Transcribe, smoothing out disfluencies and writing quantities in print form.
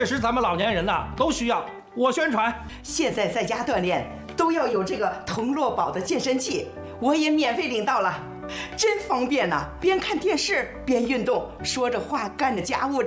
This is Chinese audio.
确实咱们老年人呐都需要。我宣传， 现在在家锻炼都要有这个腾落宝的健身器，我也免费领到了，真方便呐！边看电视边运动，说着话干着家务。